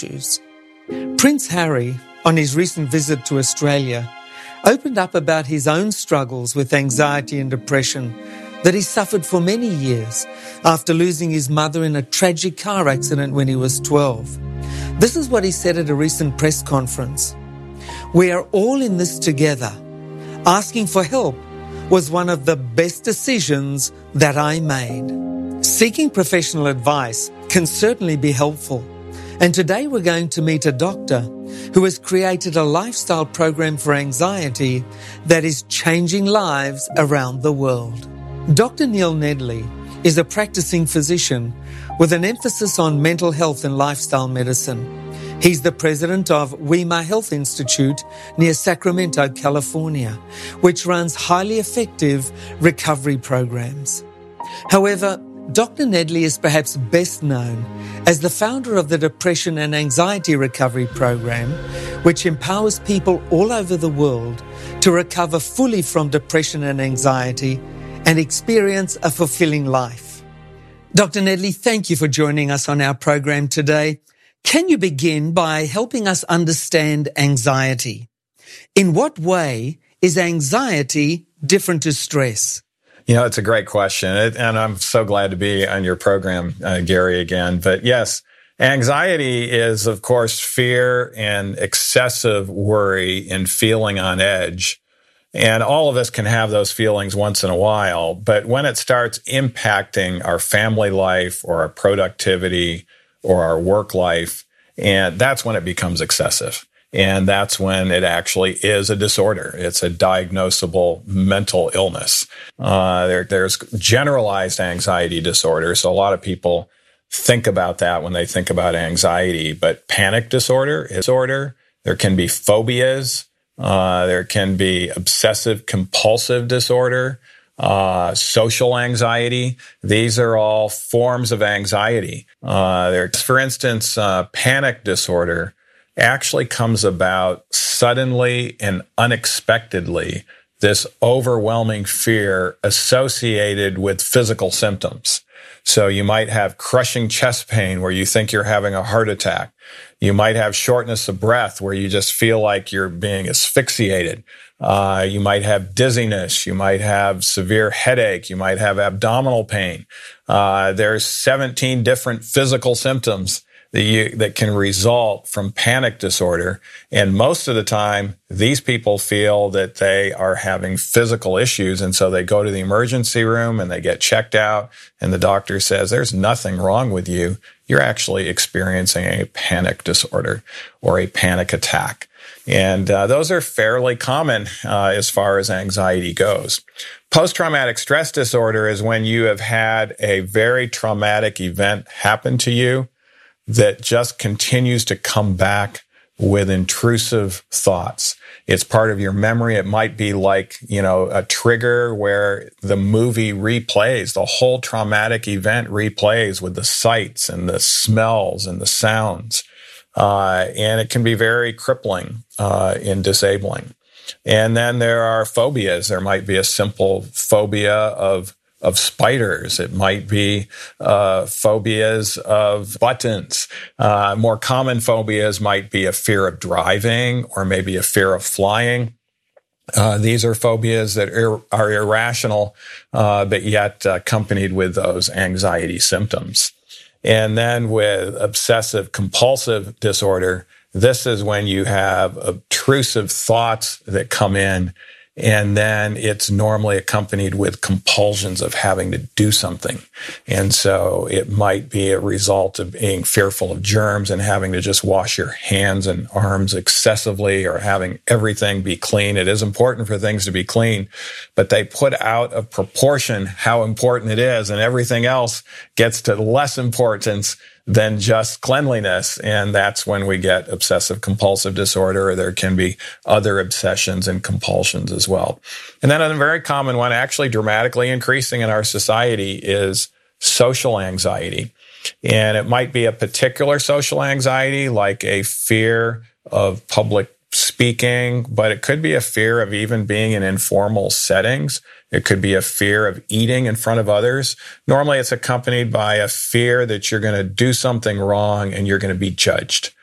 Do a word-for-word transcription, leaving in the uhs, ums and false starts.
issues. Prince Harry, on his recent visit to Australia, opened up about his own struggles with anxiety and depression that he suffered for many years after losing his mother in a tragic car accident when he was twelve. This is what he said at a recent press conference. "We are all in this together. Asking for help was one of the best decisions that I made." Seeking professional advice can certainly be helpful. And today we're going to meet a doctor who has created a lifestyle program for anxiety that is changing lives around the world. Doctor Neil Nedley is a practicing physician with an emphasis on mental health and lifestyle medicine. He's the president of Weimar Health Institute near Sacramento, California, which runs highly effective recovery programs. However, Doctor Nedley is perhaps best known as the founder of the Depression and Anxiety Recovery Program, which empowers people all over the world to recover fully from depression and anxiety and experience a fulfilling life. Doctor Nedley, thank you for joining us on our program today. Can you begin by helping us understand anxiety? In what way is anxiety different to stress? You know, it's a great question, and I'm so glad to be on your program, uh, Gary, again. But yes, anxiety is, of course, fear and excessive worry and feeling on edge. And all of us can have those feelings once in a while. But when it starts impacting our family life or our productivity or our work life, and that's when it becomes excessive. And that's when it actually is a disorder. It's a diagnosable mental illness. Uh, there, there's generalized anxiety disorder. So a lot of people think about that when they think about anxiety. But panic disorder is disorder. There can be phobias. Uh, there can be obsessive compulsive disorder, uh, social anxiety. These are all forms of anxiety. Uh, there, for instance, uh, panic disorder actually comes about suddenly and unexpectedly, this overwhelming fear associated with physical symptoms. So you might have crushing chest pain where you think you're having a heart attack. You might have shortness of breath where you just feel like you're being asphyxiated. Uh, you might have dizziness. You might have severe headache. You might have abdominal pain. Uh, there's seventeen different physical symptoms that you, that can result from panic disorder. And most of the time, these people feel that they are having physical issues. And so they go to the emergency room and they get checked out. And the doctor says, there's nothing wrong with you. You're actually experiencing a panic disorder or a panic attack. And uh, those are fairly common uh, as far as anxiety goes. Post-traumatic stress disorder is when you have had a very traumatic event happen to you that just continues to come back with intrusive thoughts. It's part of your memory. It might be like, you know, a trigger where the movie replays, the whole traumatic event replays with the sights and the smells and the sounds. Uh, and it can be very crippling, uh, and disabling. And then there are phobias. There might be a simple phobia of of spiders. It might be uh, phobias of buttons. Uh, more common phobias might be a fear of driving or maybe a fear of flying. Uh, these are phobias that ir- are irrational, uh, but yet uh, accompanied with those anxiety symptoms. And then with obsessive compulsive disorder, this is when you have obtrusive thoughts that come in, and then it's normally accompanied with compulsions of having to do something. And so it might be a result of being fearful of germs and having to just wash your hands and arms excessively or having everything be clean. It is important for things to be clean, but they put out of proportion how important it is, and everything else gets to less importance than just cleanliness. And that's when we get obsessive compulsive disorder, or there can be other obsessions and compulsions as well. And then a very common one, actually dramatically increasing in our society, is social anxiety. And it might be a particular social anxiety, like a fear of public speaking, but it could be a fear of even being in informal settings. It could be a fear of eating in front of others. Normally, it's accompanied by a fear that you're going to do something wrong and you're going to be judged.